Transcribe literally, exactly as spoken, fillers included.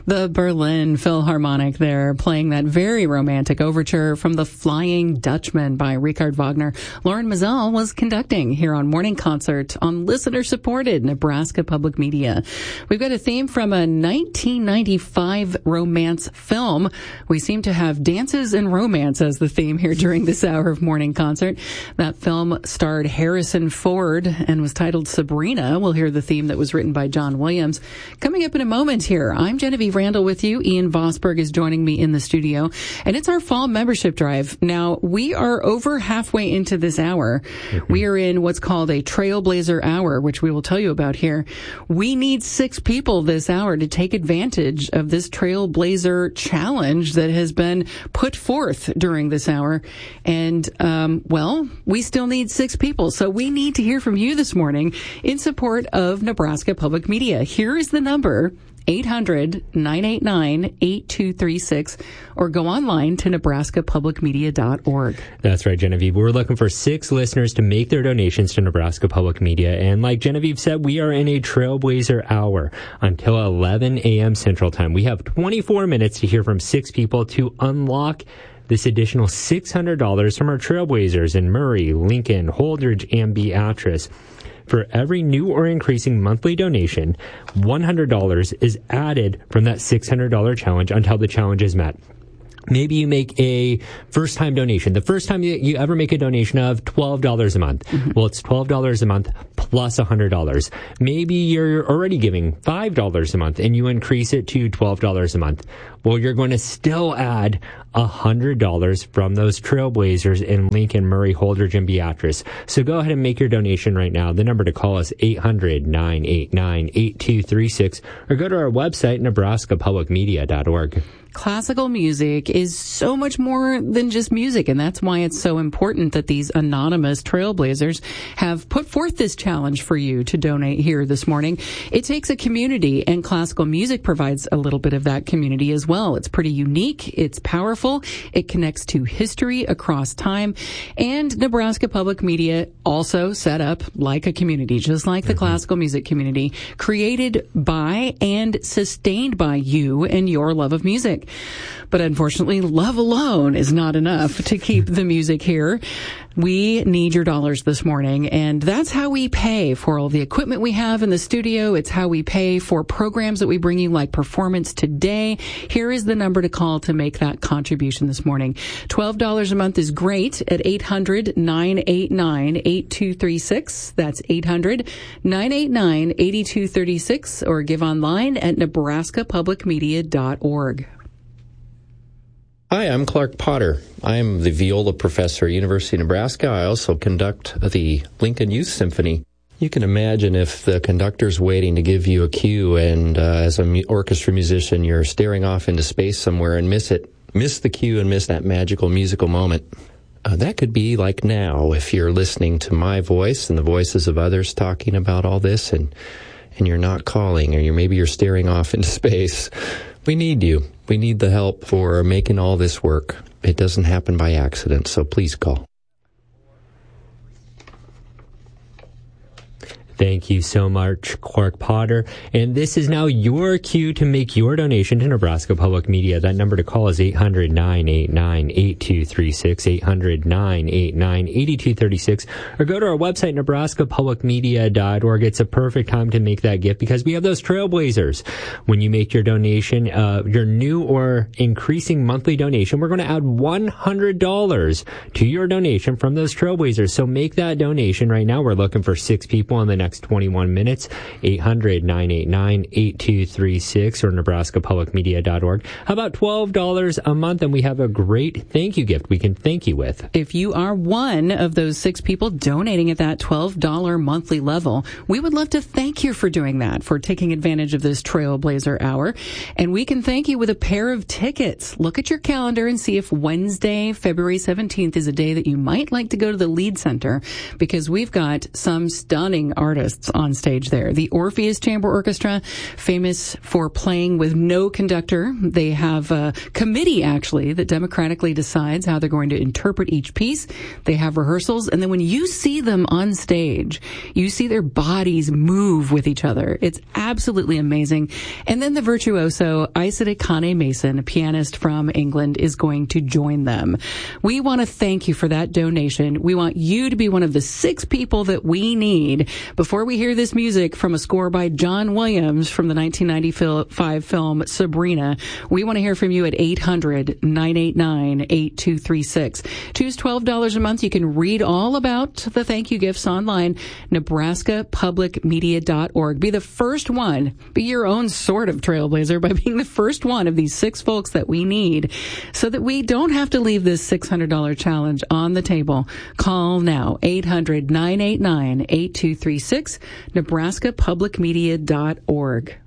The Berlin Philharmonic there, playing that very romantic overture from The Flying Dutchman by Richard Wagner. Lauren Mazel was conducting here on Morning Concert on listener-supported Nebraska Public Media. We've got a theme from a nineteen ninety-five romance film. We seem to have dances and romance as the theme here during this hour of Morning Concert. That film starred Harrison Ford and was titled Sabrina. We'll hear the theme that was written by John Williams. Coming up in a moment here, I'm Genevieve Randall with you. Ian Vosberg is joining me in the studio, and it's our fall membership drive. Now, we are over halfway into this hour. Mm-hmm. We are in what's called a Trailblazer Hour, which we will tell you about here. We need six people this hour to take advantage of this Trailblazer challenge that has been put forth during this hour. And, um, well, we still need six people. So we need to hear from you this morning in support of Nebraska Public Media. Here is the number, eight hundred, nine eight nine, eight two three six, or go online to nebraska public media dot org. That's right, Genevieve. We're looking for six listeners to make their donations to Nebraska Public Media. And like Genevieve said, we are in a Trailblazer Hour until eleven a.m. Central Time. We have twenty-four minutes to hear from six people to unlock this additional six hundred dollars from our Trailblazers in Murray, Lincoln, Holdridge, and Beatrice. For every new or increasing monthly donation, one hundred dollars is added from that six hundred dollars challenge until the challenge is met. Maybe you make a first-time donation. The first time you, you ever make a donation of twelve dollars a month. Mm-hmm. Well, it's twelve dollars a month plus one hundred dollars. Maybe you're already giving five dollars a month and you increase it to twelve dollars a month. Well, you're going to still add one hundred dollars from those Trailblazers in Lincoln, Murray, Holdridge, and Beatrice. So go ahead and make your donation right now. The number to call is eight hundred, nine eight nine, eight two three six, or go to our website, nebraska public media dot org. Classical music is so much more than just music, and that's why it's so important that these anonymous Trailblazers have put forth this challenge for you to donate here this morning. It takes a community, and classical music provides a little bit of that community as well. It's pretty unique. It's powerful. It connects to history across time, and Nebraska Public Media also set up like a community, just like the mm-hmm. classical music community, created by and sustained by you and your love of music. But unfortunately, love alone is not enough to keep the music here. We need your dollars this morning, and that's how we pay for all the equipment we have in the studio. It's how we pay for programs that we bring you like Performance Today. Here is the number to call to make that contribution this morning. twelve dollars a month is great at eight hundred, nine eight nine, eight two three six. That's eight hundred, nine eight nine, eight two three six, or give online at nebraska public media dot org. Hi, I'm Clark Potter. I'm the viola professor at University of Nebraska. I also conduct the Lincoln Youth Symphony. You can imagine if the conductor's waiting to give you a cue, and uh, as an orchestra musician, you're staring off into space somewhere and miss it, miss the cue and miss that magical musical moment. Uh, that could be like now if you're listening to my voice and the voices of others talking about all this, and and you're not calling, or you're maybe you're staring off into space. We need you. We need the help for making all this work. It doesn't happen by accident, so please call. Thank you so much, Clark Potter. And this is now your cue to make your donation to Nebraska Public Media. That number to call is eight hundred, nine eight nine, eight two three six, eight hundred, nine eight nine, eight two three six, or go to our website, nebraska public media dot org. It's a perfect time to make that gift because we have those Trailblazers. When you make your donation, uh, your new or increasing monthly donation, we're going to add one hundred dollars to your donation from those Trailblazers. So make that donation right now. We're looking for six people in the next twenty-one minutes. eight hundred, nine eight nine, eight two three six or nebraska public media dot org. How about twelve dollars a month, and we have a great thank you gift we can thank you with. If you are one of those six people donating at that twelve dollars monthly level, we would love to thank you for doing that, for taking advantage of this Trailblazer Hour. And we can thank you with a pair of tickets. Look at your calendar and see if Wednesday, February seventeenth is a day that you might like to go to the Lead Center, because we've got some stunning artists artists on stage there. The Orpheus Chamber Orchestra, famous for playing with no conductor. They have a committee, actually, that democratically decides how they're going to interpret each piece. They have rehearsals, and then when you see them on stage, you see their bodies move with each other. It's absolutely amazing. And then the virtuoso Isaac Kane Mason, a pianist from England, is going to join them. We want to thank you for that donation. We want you to be one of the six people that we need before we hear this music from a score by John Williams from the nineteen ninety-five film Sabrina. We want to hear from you at eight hundred, nine eight nine, eight two three six. Choose twelve dollars a month. You can read all about the thank you gifts online, Nebraska Public Media dot org. Be the first one. Be your own sort of trailblazer by being the first one of these six folks that we need so that we don't have to leave this six hundred dollars challenge on the table. Call now, eight hundred, nine eight nine, eight two three six, Nebraska Public Media dot org.